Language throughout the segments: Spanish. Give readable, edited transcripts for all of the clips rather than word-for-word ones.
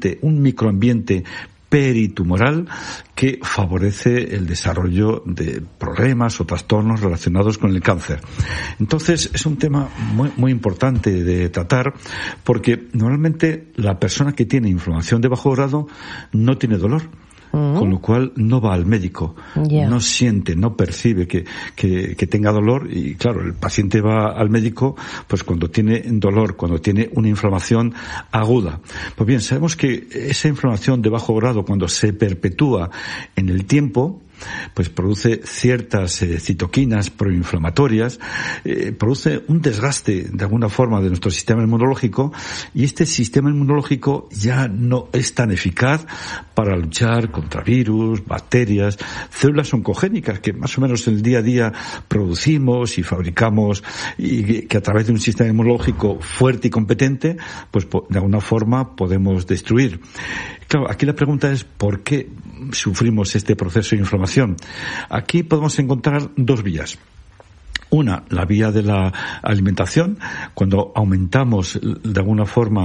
un microambiente peritumoral que favorece el desarrollo de problemas o trastornos relacionados con el cáncer. Entonces, es un tema muy importante de tratar, porque normalmente la persona que tiene inflamación de bajo grado no tiene dolor. Con lo cual no va al médico, no siente, no percibe que tenga dolor, y claro, el paciente va al médico pues cuando tiene dolor, cuando tiene una inflamación aguda. Pues bien, sabemos que esa inflamación de bajo grado, cuando se perpetúa en el tiempo, pues produce ciertas citoquinas proinflamatorias, produce un desgaste de alguna forma de nuestro sistema inmunológico, y este sistema inmunológico ya no es tan eficaz para luchar contra virus, bacterias, células oncogénicas que más o menos en el día a día producimos y fabricamos, y que a través de un sistema inmunológico fuerte y competente, pues de alguna forma podemos destruir. Claro, aquí la pregunta es ¿por qué sufrimos este proceso de inflamación? Aquí podemos encontrar dos vías. Una, la vía de la alimentación, cuando aumentamos de alguna forma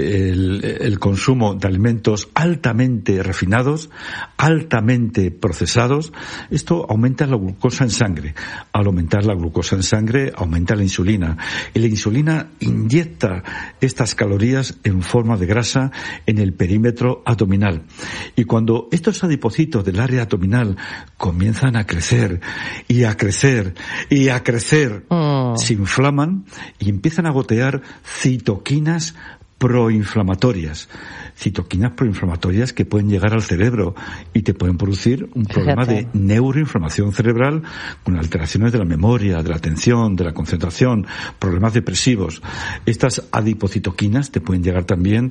el consumo de alimentos altamente refinados, altamente procesados. Esto aumenta la glucosa en sangre. Al aumentar la glucosa en sangre, aumenta la insulina. Y la insulina inyecta estas calorías en forma de grasa en el perímetro abdominal. Y cuando estos adipocitos del área abdominal comienzan a crecer y a crecer y a crecer, se inflaman y empiezan a gotear citoquinas proinflamatorias. Citoquinas proinflamatorias que pueden llegar al cerebro y te pueden producir un problema de neuroinflamación cerebral con alteraciones de la memoria, de la atención, de la concentración, problemas depresivos. Estas adipocitoquinas te pueden llegar también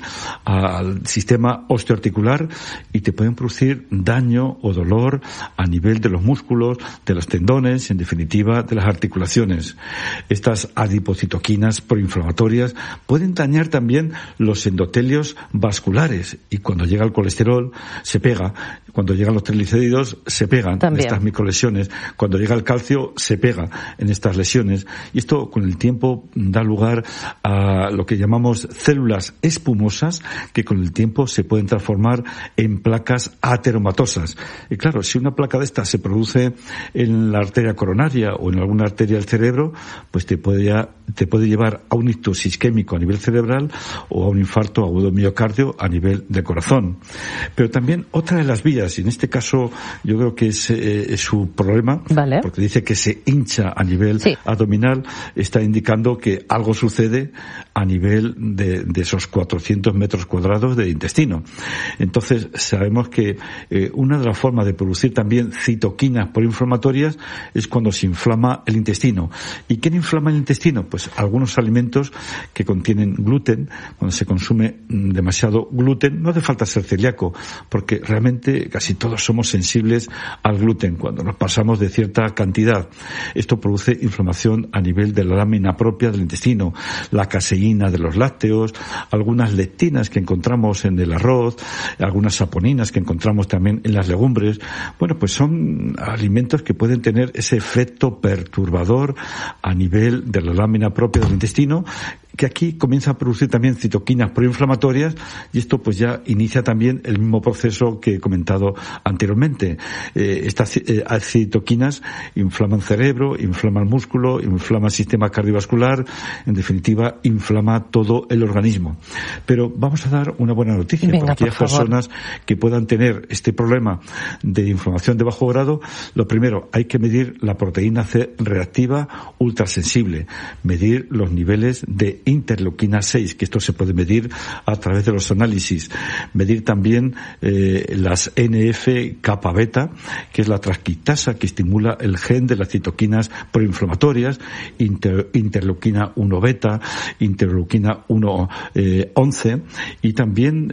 al sistema osteoarticular y te pueden producir daño o dolor a nivel de los músculos, de los tendones, en definitiva de las articulaciones. Estas adipocitoquinas proinflamatorias pueden dañar también los endotelios vasculares, y cuando llega el colesterol se pega, cuando llegan los triglicéridos se pegan en estas microlesiones, cuando llega el calcio se pega en estas lesiones, y esto con el tiempo da lugar a lo que llamamos células espumosas que con el tiempo se pueden transformar en placas ateromatosas. Y claro, si una placa de estas se produce en la arteria coronaria o en alguna arteria del cerebro, pues te puede llevar a un ictus isquémico a nivel cerebral o a un infarto agudo miocardio a nivel del corazón. Pero también otra de las vías, y en este caso yo creo que es su problema, porque dice que se hincha a nivel abdominal, está indicando que algo sucede a nivel de esos 400 metros cuadrados de intestino. Entonces sabemos que una de las formas de producir también citoquinas proinflamatorias es cuando se inflama el intestino. ¿Y quién inflama el intestino? Pues algunos alimentos que contienen gluten. Cuando se consume demasiado gluten, no hace falta ser celíaco, porque realmente casi todos somos sensibles al gluten cuando nos pasamos de cierta cantidad. Esto produce inflamación a nivel de la lámina propia del intestino, la caseína de los lácteos, algunas lectinas que encontramos en el arroz, algunas saponinas que encontramos también en las legumbres. Bueno, pues son alimentos que pueden tener ese efecto perturbador a nivel de la lámina propia del intestino, que aquí comienza a producir también citoquinas proinflamatorias, y esto pues ya inicia también el mismo proceso que he comentado anteriormente. Estas citoquinas inflaman cerebro, inflaman músculo, inflaman sistema cardiovascular, en definitiva inflama todo el organismo. Pero vamos a dar una buena noticia para aquellas personas que puedan tener este problema de inflamación de bajo grado. Lo primero, hay que medir la proteína C reactiva ultrasensible, medir los niveles de interleuquina 6, que esto se puede medir a través de los análisis. Medir también las NF-kappa beta, que es la transcriptasa que estimula el gen de las citoquinas proinflamatorias, interleuquina 1 beta, interleuquina 11, y también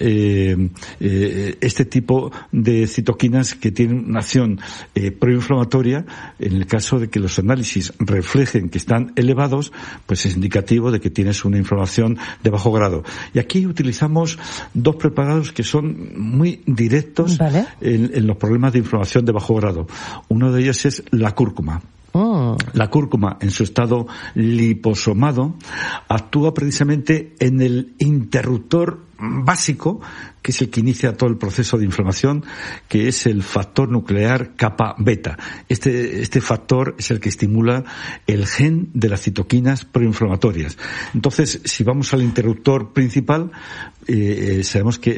este tipo de citoquinas que tienen una acción proinflamatoria. En el caso de que los análisis reflejen que están elevados, pues es indicativo de que tienes una inflamación de bajo grado. Y aquí utilizamos dos preparados que son muy directos en los problemas de inflamación de bajo grado. Uno de ellos es la cúrcuma. La cúrcuma, en su estado liposomado, actúa precisamente en el interruptor básico, que es el que inicia todo el proceso de inflamación, que es el factor nuclear kappa beta. Este factor es el que estimula el gen de las citoquinas proinflamatorias. Entonces, si vamos al interruptor principal, sabemos que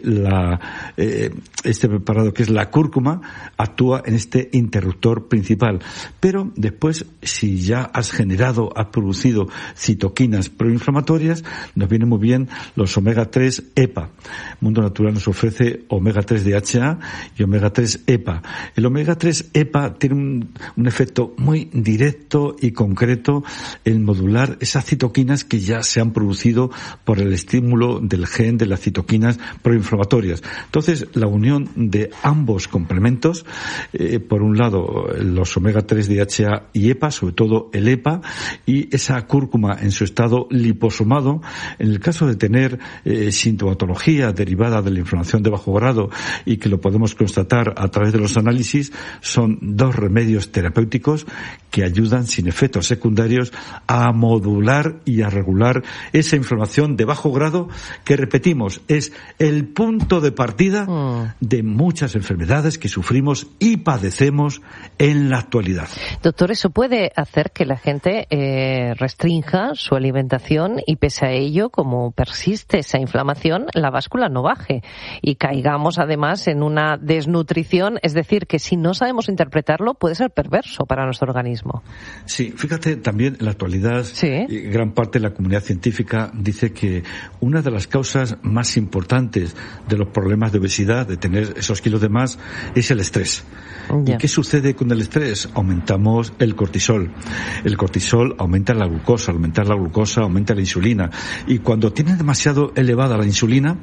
este preparado, que es la cúrcuma, actúa en este interruptor principal. Pero después, si ya has producido citoquinas proinflamatorias, nos viene muy bien los omega 3 EPA. Mundo Natural nos ofrece omega 3 DHA y omega 3 EPA. El omega 3 EPA tiene un efecto muy directo y concreto en modular esas citoquinas que ya se han producido por el estímulo del gen de las citoquinas proinflamatorias. Entonces, la unión de ambos complementos, por un lado los omega 3 DHA y EPA, sobre todo el EPA, y esa cúrcuma en su estado liposomado, en el caso de tener sintomatología derivada de la inflamación de bajo grado y que lo podemos constatar a través de los análisis, son 2 remedios terapéuticos que ayudan sin efectos secundarios a modular y a regular esa inflamación de bajo grado que, repetimos, es el punto de partida de muchas enfermedades que sufrimos y padecemos en la actualidad. Doctor, ¿eso puede hacer que la gente restrinja su alimentación y, pese a ello, como persiste esa inflamación, la báscula no baje y caigamos además en una desnutrición? Es decir, que si no sabemos interpretarlo, puede ser perverso para nuestro organismo. Sí, fíjate, también en la actualidad, gran parte de la comunidad científica dice que una de las causas más importantes de los problemas de obesidad, de tener esos kilos de más, es el estrés. ¿Y qué sucede con el estrés? Aumentamos el cortisol. El cortisol aumenta la glucosa, aumenta la insulina. Y cuando tienes demasiado elevada la insulina,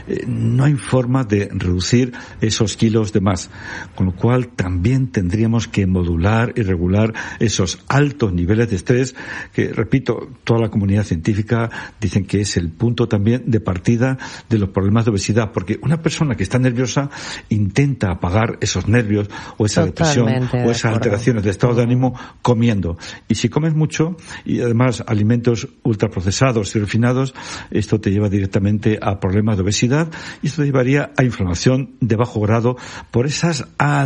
no hay forma de reducir esos kilos de más. Con lo cual también tendríamos que modular y regular esos altos niveles de estrés que, repito, toda la comunidad científica dicen que es el punto también de partida de los problemas de obesidad, porque una persona que está nerviosa intenta apagar esos nervios o esa depresión o esas alteraciones de estado de ánimo comiendo. Y si comes mucho y además alimentos ultraprocesados y refinados, esto te lleva directamente a problemas de obesidad y esto te llevaría a inflamación de bajo grado por esas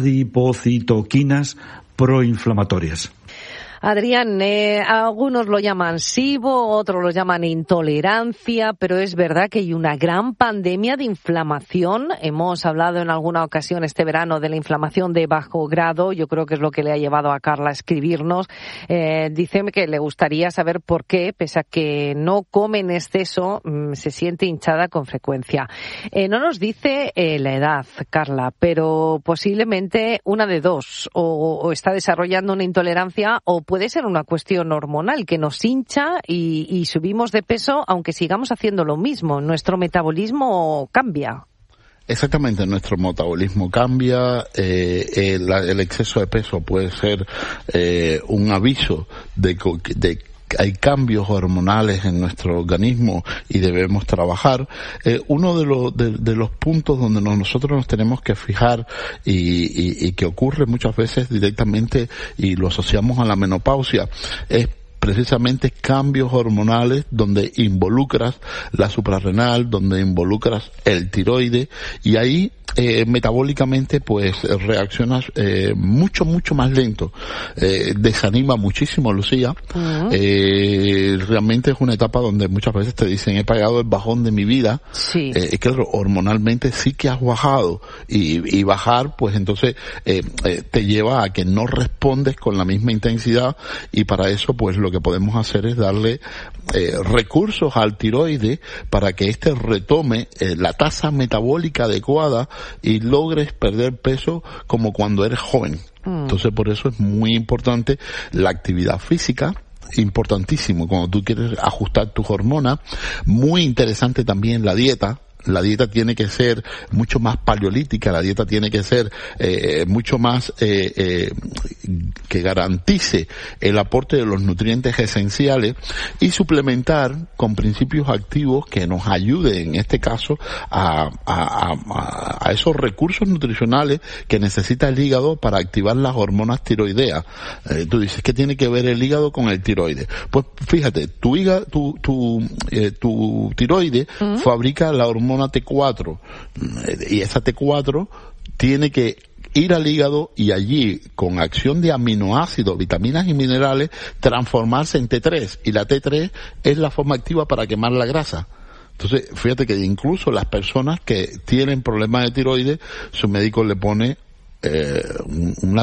adipocitoquinas proinflamatorias. Adrián, algunos lo llaman SIBO, otros lo llaman intolerancia, pero es verdad que hay una gran pandemia de inflamación. Hemos hablado en alguna ocasión este verano de la inflamación de bajo grado. Yo creo que es lo que le ha llevado a Carla a escribirnos. Dice que le gustaría saber por qué, pese a que no come en exceso, se siente hinchada con frecuencia. No nos dice la edad, Carla, pero posiblemente una de dos, o está desarrollando una intolerancia o puede ser una cuestión hormonal que nos hincha y subimos de peso aunque sigamos haciendo lo mismo. Nuestro metabolismo cambia. Exactamente, nuestro metabolismo cambia, el exceso de peso puede ser un aviso de que hay cambios hormonales en nuestro organismo y debemos trabajar. Uno de los puntos donde nosotros nos tenemos que fijar y que ocurre muchas veces directamente y lo asociamos a la menopausia es precisamente cambios hormonales donde involucras la suprarrenal, donde involucras el tiroide y ahí metabólicamente pues reaccionas mucho más lento, desanima muchísimo, Lucía. Realmente es una etapa donde muchas veces te dicen he pagado el bajón de mi vida. Sí. Claro, hormonalmente sí que has bajado y bajar pues entonces te lleva a que no respondes con la misma intensidad y para eso pues lo que podemos hacer es darle recursos al tiroide para que éste retome la tasa metabólica adecuada y logres perder peso como cuando eres joven. Entonces por eso es muy importante la actividad física, importantísimo cuando tú quieres ajustar tus hormonas, muy interesante también la dieta. La dieta tiene que ser mucho más paleolítica, la dieta tiene que ser mucho más que garantice el aporte de los nutrientes esenciales y suplementar con principios activos que nos ayuden en este caso a a esos recursos nutricionales que necesita el hígado para activar las hormonas tiroideas. Tú dices, ¿qué tiene que ver el hígado con el tiroides? Pues fíjate, tu tiroides fabrica la hormona T4, y esa T4 tiene que ir al hígado y allí, con acción de aminoácidos, vitaminas y minerales, transformarse en T3. Y la T3 es la forma activa para quemar la grasa. Entonces, fíjate que incluso las personas que tienen problemas de tiroides, su médico le pone un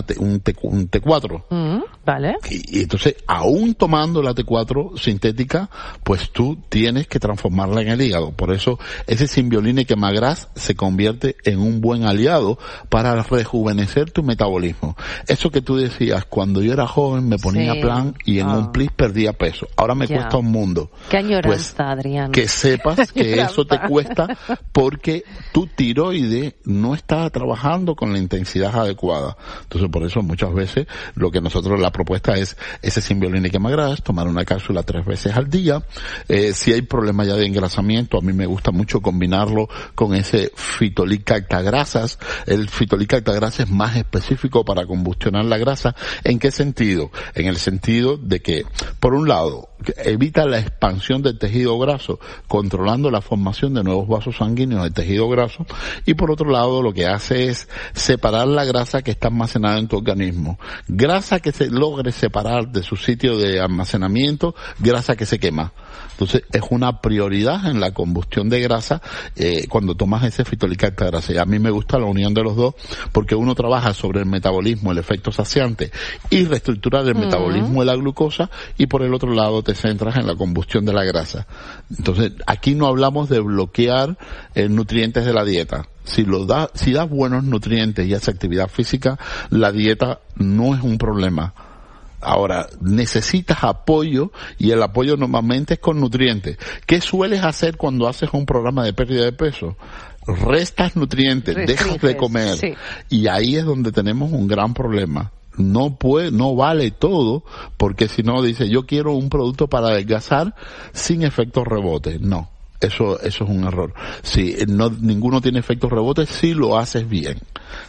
T4. Vale. Y entonces, aún tomando la T4 sintética, pues tú tienes que transformarla en el hígado. Por eso, ese Symbioline Quemagras se convierte en un buen aliado para rejuvenecer tu metabolismo. Eso que tú decías, cuando yo era joven me ponía plan y en un plis perdía peso. Ahora me cuesta un mundo. Qué añoranza, pues, Adrián. Que sepas que eso te cuesta porque tu tiroide no está trabajando con la intensidad adecuada. Entonces, por eso muchas veces lo que nosotros, la propuesta es ese Symbioline Quemagras, tomar una cápsula 3 veces al día. Si hay problema ya de engrasamiento, a mí me gusta mucho combinarlo con ese fitolicactagrasas. El fitolicactagrasas es más específico para combustionar la grasa. ¿En qué sentido? En el sentido de que, por un lado, evita la expansión del tejido graso, controlando la formación de nuevos vasos sanguíneos del tejido graso, y por otro lado lo que hace es separar la grasa que está almacenada en tu organismo. Grasa que se logre separar de su sitio de almacenamiento, grasa que se quema. Entonces es una prioridad en la combustión de grasa cuando tomas ese fitolicactagrasa. Y a mí me gusta la unión de los dos porque uno trabaja sobre el metabolismo, el efecto saciante y reestructurar el metabolismo de la glucosa, y por el otro lado te centras en la combustión de la grasa. Entonces aquí no hablamos de bloquear nutrientes de la dieta. Si das buenos nutrientes y haces actividad física, la dieta no es un problema. Ahora, necesitas apoyo, y el apoyo normalmente es con nutrientes. ¿Qué sueles hacer cuando haces un programa de pérdida de peso? Restas nutrientes, dejas de comer, y ahí es donde tenemos un gran problema. No vale todo, porque si no dice, yo quiero un producto para adelgazar sin efectos rebotes. No. Eso es un error. Si ninguno tiene efectos rebotes, si lo haces bien.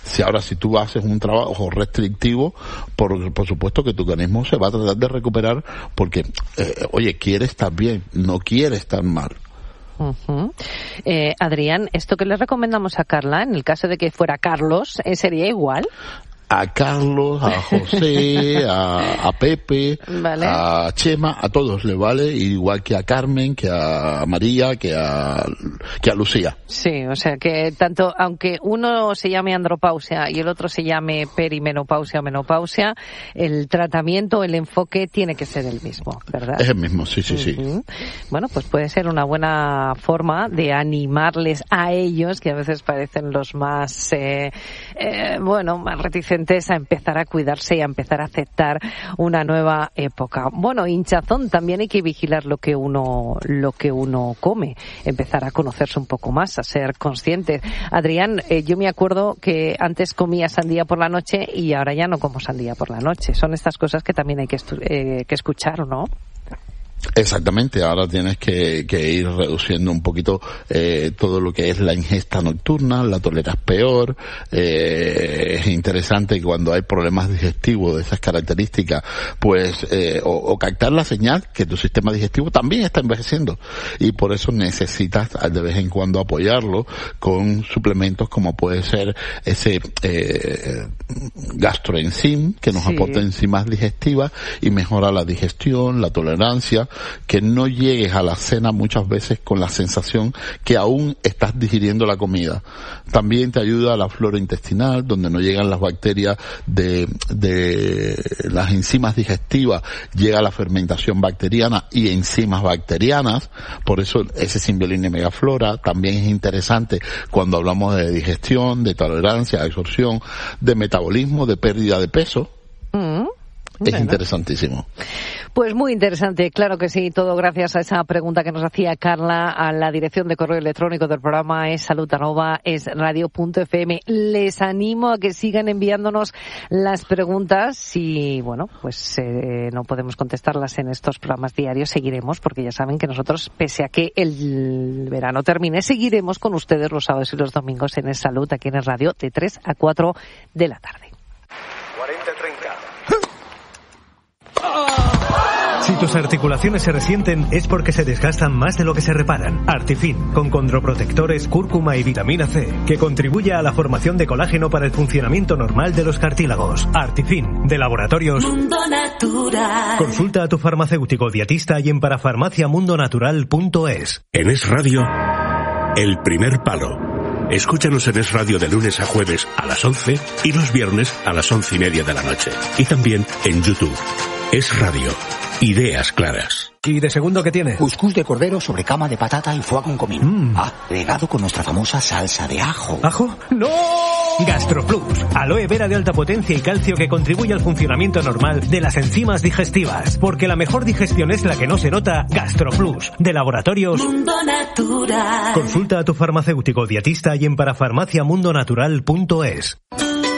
Si tú haces un trabajo restrictivo, por supuesto que tu organismo se va a tratar de recuperar porque, quiere estar bien, no quiere estar mal. Adrián, esto que le recomendamos a Carla, en el caso de que fuera Carlos, ¿sería igual? A Carlos, a José, a Pepe, vale, a Chema, a todos le vale, igual que a Carmen, que a María, que a Lucía. Sí, o sea que tanto, aunque uno se llame andropausia y el otro se llame perimenopausia o menopausia, el tratamiento, el enfoque tiene que ser el mismo, ¿verdad? Es el mismo, sí. Bueno, pues puede ser una buena forma de animarles a ellos, que a veces parecen los más, más reticentes a empezar a cuidarse y a empezar a aceptar una nueva época. Bueno, hinchazón, también hay que vigilar lo que uno come, empezar a conocerse un poco más, a ser conscientes. Adrián, yo me acuerdo que antes comía sandía por la noche y ahora ya no como sandía por la noche. Son estas cosas que también hay que escuchar, ¿no? Exactamente, ahora tienes que ir reduciendo un poquito todo lo que es la ingesta nocturna, la toleras peor. Es interesante que cuando hay problemas digestivos de esas características, pues o captar la señal que tu sistema digestivo también está envejeciendo, y por eso necesitas de vez en cuando apoyarlo con suplementos como puede ser ese gastroenzim, que nos aporta enzimas digestivas y mejora la digestión, la tolerancia, que no llegues a la cena muchas veces con la sensación que aún estás digiriendo la comida. También te ayuda a la flora intestinal, donde no llegan las bacterias de las enzimas digestivas, llega la fermentación bacteriana y enzimas bacterianas. Por eso ese Symbioline Megaflora también es interesante cuando hablamos de digestión, de tolerancia, de absorción, de metabolismo, de pérdida de peso. Es interesantísimo. Pues muy interesante, claro que sí, todo gracias a esa pregunta que nos hacía Carla a la dirección de correo electrónico del programa salud@esradio.fm. Les animo a que sigan enviándonos las preguntas. Si, bueno, pues no podemos contestarlas en estos programas diarios, seguiremos, porque ya saben que nosotros, pese a que el verano termine, seguiremos con ustedes los sábados y los domingos en Es Salud, aquí en el radio, de 3 a 4 de la tarde. 40-30. Si tus articulaciones se resienten es porque se desgastan más de lo que se reparan. Artifin, con condroprotectores, cúrcuma y vitamina C, que contribuye a la formación de colágeno para el funcionamiento normal de los cartílagos. Artifin, de Laboratorios Mundo Natural. Consulta a tu farmacéutico dietista y en parafarmaciamundonatural.es. En Es Radio, El Primer Palo. Escúchanos en Es Radio de lunes a jueves a las 11 y los viernes a las 11:30 de la noche. Y también en YouTube. Es Radio. Ideas claras. ¿Y de segundo qué tiene? Cuscús de cordero sobre cama de patata y foie con comino. Regado con nuestra famosa salsa de ajo. ¿Ajo? ¡No! GastroPlus. Aloe vera de alta potencia y calcio que contribuye al funcionamiento normal de las enzimas digestivas. Porque la mejor digestión es la que no se nota. GastroPlus. De Laboratorios Mundo Natural. Consulta a tu farmacéutico dietista y en parafarmaciamundonatural.es.